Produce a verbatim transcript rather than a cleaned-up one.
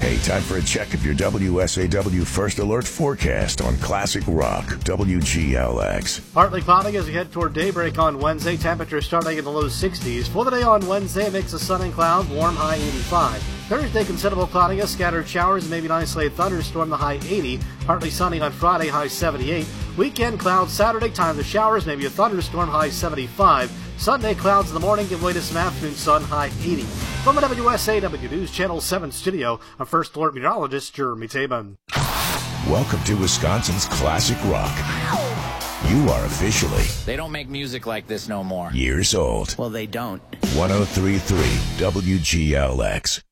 Hey, time for a check of your W S A W First Alert forecast on Classic Rock, W G L X. Partly cloudy as we head toward daybreak on Wednesday. Temperatures starting in the low sixties. For the day on Wednesday, a mix of sun and cloud, warm high eighty-five. Thursday, considerable cloudiness, scattered showers, maybe an isolated thunderstorm, the high eighty. Partly sunny on Friday, high seventy-eight. Weekend clouds Saturday, time to showers, maybe a thunderstorm, high seventy-five. Sunday, clouds in the morning, give way to some afternoon sun, high eighty. From the W S A W News Channel seven studio, I'm First Alert meteorologist Jeremy Tabin. Welcome to Wisconsin's Classic Rock. You are officially... They don't make music like this no more. Years old. Well, they don't. one oh three point three W G L X.